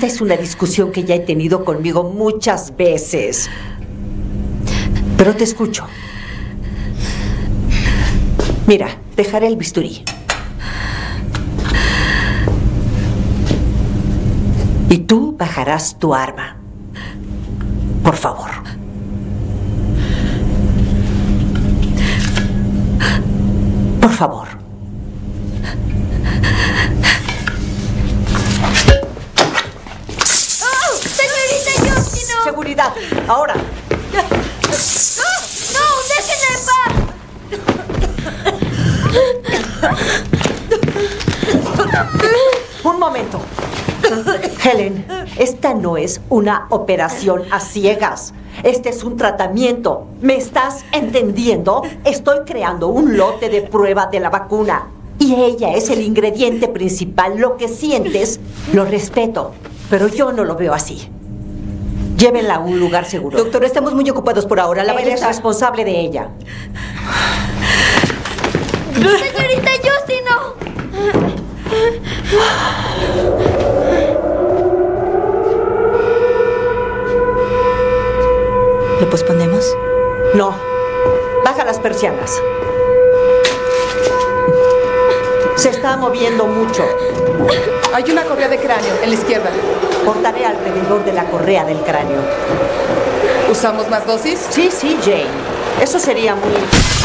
Esta es una discusión que ya he tenido conmigo muchas veces. Pero te escucho. Mira, dejaré el bisturí. Y tú bajarás tu arma. Por favor. Por favor. ¡Oh! ¡Señorita Justino! Seguridad, ahora. ¡No! ¡Déjenla en paz! Un momento. Helen, esta no es una operación a ciegas. Este es un tratamiento. ¿Me estás entendiendo? Estoy creando un lote de prueba de la vacuna. Y ella es el ingrediente principal. Lo que sientes, lo respeto. Pero yo no lo veo así. Llévenla a un lugar seguro. Doctor, estamos muy ocupados por ahora. La Eres responsable de ella. ¡Señorita Justino! ¿Lo posponemos? No. Baja las persianas. Se está moviendo mucho. Hay una correa de cráneo en la izquierda. Cortaré alrededor de la correa del cráneo. ¿Usamos más dosis? Sí, Jane. Eso sería muy...